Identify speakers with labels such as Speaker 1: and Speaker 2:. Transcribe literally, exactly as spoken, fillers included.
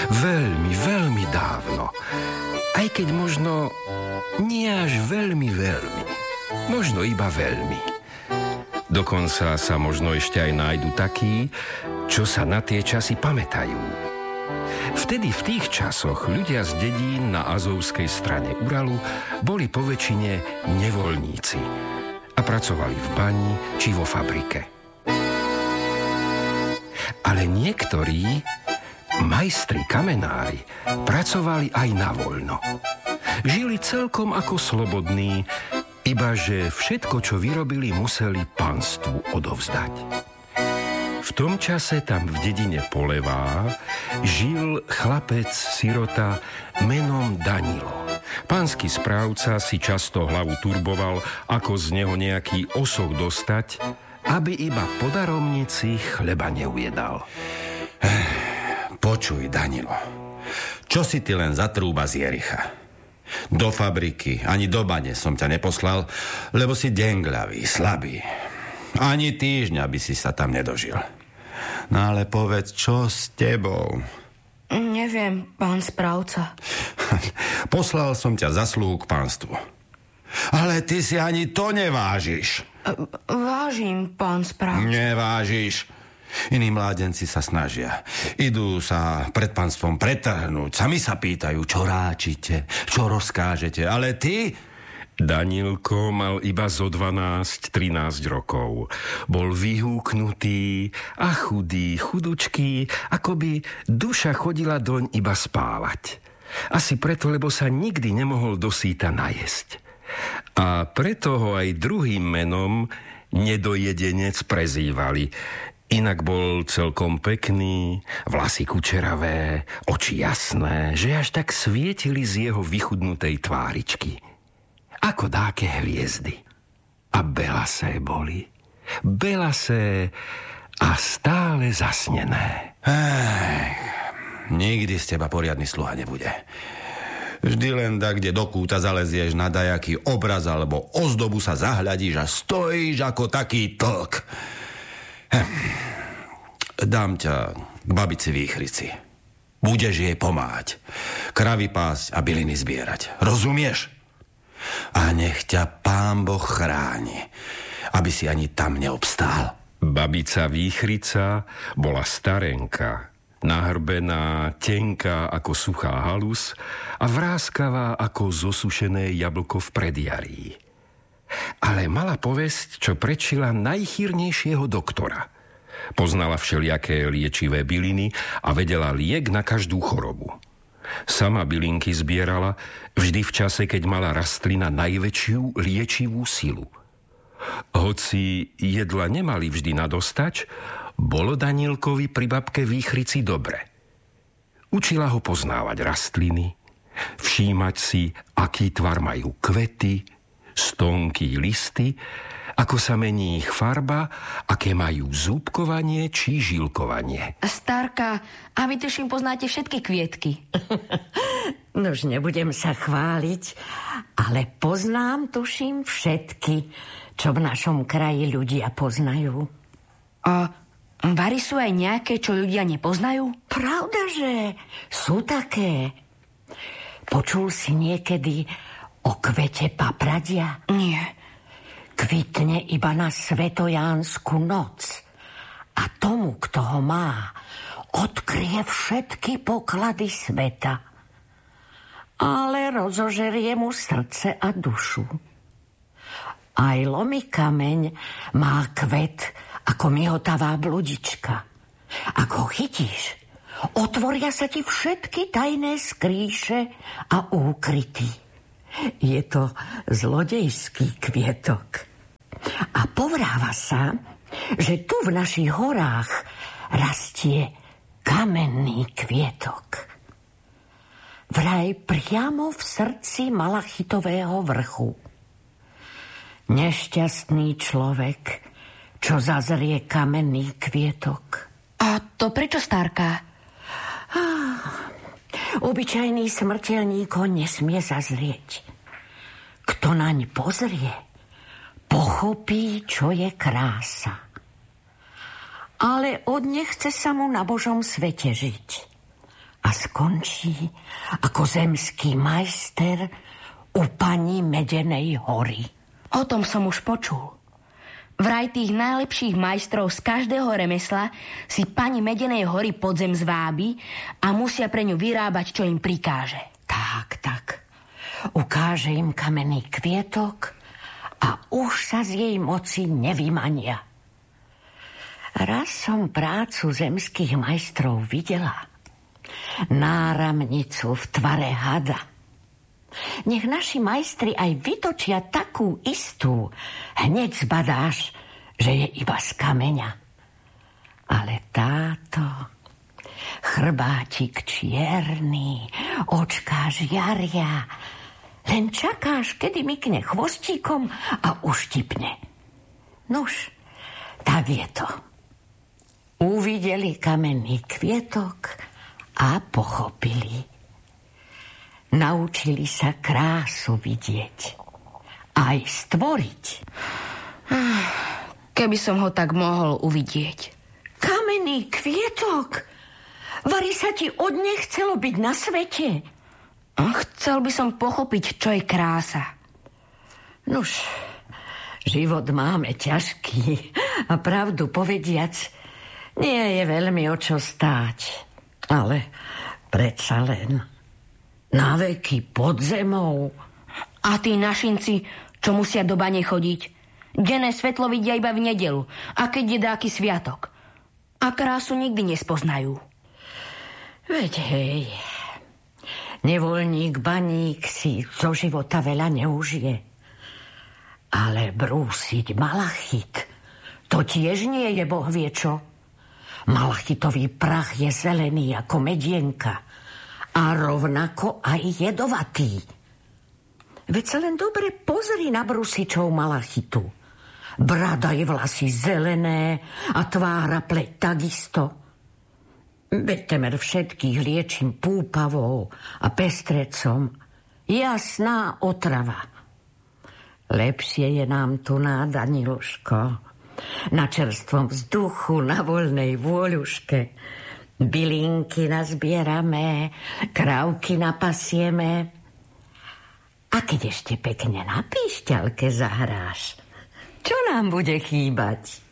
Speaker 1: Veľmi, veľmi dávno. Aj keď možno nie až veľmi, veľmi. Možno iba veľmi. Dokonca sa možno ešte aj nájdu takí, čo sa na tie časy pamätajú. Vtedy v tých časoch ľudia z dedín na azovskej strane Uralu boli poväčšine nevoľníci a pracovali v bani či vo fabrike. Ale niektorí majstri kamenári pracovali aj na voľno. Žili celkom ako slobodní, ibaže všetko, čo vyrobili, museli panstvu odovzdať. V tom čase tam v dedine Polevá žil chlapec sirota menom Danilo. Pánsky správca si často hlavu turboval, ako z neho nejaký osok dostať, aby iba po daromnici chleba neujedal.
Speaker 2: Počuj, Danilo, čo si ty len za trúba z Jericha? Do fabriky, ani do bane som ťa neposlal, lebo si dengľavý, slabý. Ani týždňa by si sa tam nedožil. No ale povedz, čo s tebou?
Speaker 3: Neviem, pán správca.
Speaker 2: Poslal som ťa za sluhu k pánstvu. Ale ty si ani to nevážiš.
Speaker 3: Vážim, pán správca.
Speaker 2: Nevážiš. Iní mládenci sa snažia. Idú sa pred pánstvom pretrhnúť. Sami sa pýtajú, čo ráčite, čo rozkážete. Ale ty...
Speaker 1: Danilko mal iba zo dvanásť trinásť rokov. Bol vyhúknutý a chudý, chudučký, ako by duša chodila doň iba spávať. Asi preto, lebo sa nikdy nemohol dosýta najesť. A preto ho aj druhým menom nedojedenec prezývali. Inak bol celkom pekný, vlasy kučeravé, oči jasné, že až tak svietili z jeho vychudnutej tváričky. Ako dáke hviezdy. A belasé boli. Belasé a stále zasnené.
Speaker 2: Ech, nikdy z teba poriadny sluha nebude. Vždy len tak, kde do kúta zalezieš na dajaký obraz alebo ozdobu sa zahľadíš a stojíš ako taký tlk. Ech, dám ťa k babici Výchrici. Budeš jej pomáhať. Kravy pásť a byliny zbierať. Rozumieš? A nech ťa Pán Boh chráni, aby si ani tam neobstál.
Speaker 1: Babica Výchrica bola starenka, nahrbená, tenká ako suchá halus a vráskavá ako zosušené jablko v predjarí. Ale mala povesť, čo prečila najchýrnejšieho doktora. Poznala všelijaké liečivé byliny a vedela liek na každú chorobu. Sama bylinky zbierala vždy v čase, keď mala rastlina najväčšiu liečivú silu. Hoci jedla nemali vždy nadostač, bolo Danilkovi pri babke Výchrici dobre. Učila ho poznávať rastliny, všímať si, aký tvar majú kvety, stonky listy, ako sa mení ich farba, aké majú zúbkovanie či žilkovanie.
Speaker 3: Starka, a vy tuším poznáte všetky kvietky.
Speaker 4: Nož nebudem sa chváliť, ale poznám tuším všetky, čo v našom kraji ľudia poznajú.
Speaker 3: A vary sú aj nejaké, čo ľudia nepoznajú?
Speaker 4: Pravda, že sú také. Počul si niekedy o kvete papradia?
Speaker 3: Nie.
Speaker 4: Kvitne iba na svetojánsku noc. A tomu, kto ho má, odkryje všetky poklady sveta. Ale rozožerie mu srdce a dušu. Aj lomy kameň má kvet ako mihotavá bludička. Ak ho chytíš, otvoria sa ti všetky tajné skrýše a úkryty. Je to zlodejský kvietok. A povráva sa, že tu v našich horách rastie kamenný kvietok. Vraj priamo v srdci Malachitového vrchu. Nešťastný človek, čo zazrie kamenný kvietok.
Speaker 3: A to prečo, starka?
Speaker 4: Ah, obyčajný smrteľník ho nesmie zazrieť. Kto naň pozrie, pochopí, čo je krása. Ale odnechce sa mu na Božom svete žiť. A a skončí ako zemský majster u pani Medenej hory.
Speaker 3: O tom som už počul. Vraj tých najlepších majstrov z každého remesla si pani Medenej hory podzem zvábi a musia pre ňu vyrábať, čo im prikáže.
Speaker 4: Tak, tak. Ukáže im kamenný kvietok a už sa z jej moci nevymania. Raz som prácu zemských majstrov videla. Náramnicu v tvare hada. Nech naši majstri aj vytočia takú istú, hneď zbadáš, že je iba z kameňa. Ale táto, chrbátik čierny, očká žiaria, len čakáš, kedy mykne chvostíkom a uštipne. Nuž, tak je to. Uvideli kamenný kvietok a pochopili. Naučili sa krásu vidieť. Aj stvoriť.
Speaker 3: Keby som ho tak mohol uvidieť.
Speaker 4: Kamenný kvietok? Vari sa ti od nechcelo byť na svete?
Speaker 3: Chcel by som pochopiť, čo je krása.
Speaker 4: Nuž, život máme ťažký a pravdu povediac nie je veľmi o čo stáť. Ale predsa len na veky pod zemou.
Speaker 3: A tí našinci, čo musia do bane chodiť, denné svetlo vidia iba v nedelu, a keď je dáky sviatok. A krásu nikdy nespoznajú.
Speaker 4: Veď hej, nevoľník, baník si zo života veľa neužije. Ale brúsiť malachit, to tiež nie je boh vie čo. Malachitový prach je zelený ako medienka a rovnako aj jedovatý. Veď sa len dobre pozri na brusičov malachitu. Brada je vlasy zelené a tvára pleť takisto. Veď temer všetkých liečím púpavou a pestrecom. Jasná otrava. Lepšie je nám tu na Daniluško. Na čerstvom vzduchu, na voľnej vôľuške. Bylinky nazbierame, krávky napasieme. A keď ešte pekne na píšťalke zahráš, čo nám bude chýbať?